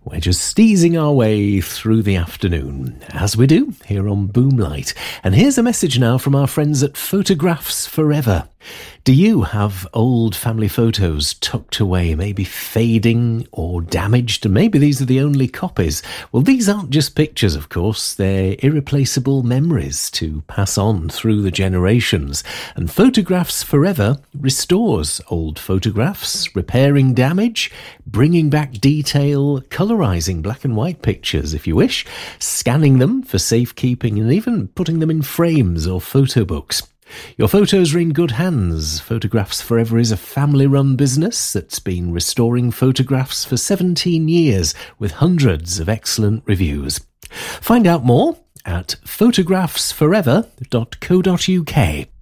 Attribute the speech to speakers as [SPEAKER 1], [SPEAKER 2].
[SPEAKER 1] We're just easing our way through the afternoon, as we do here on Boomlight. And here's a message now from our friends at Photographs Forever. Do you have old family photos tucked away, maybe fading or damaged, and maybe these are the only copies? Well, these aren't just pictures, of course. They're irreplaceable memories to pass on through the generations. And Photographs Forever restores old photographs, repairing damage, bringing back detail, colorizing black and white pictures if you wish, scanning them for safekeeping, and even putting them in frames or photo books. Your photos are in good hands. Photographs Forever is a family-run business that's been restoring photographs for 17 years with hundreds of excellent reviews. Find out more at photographsforever.co.uk.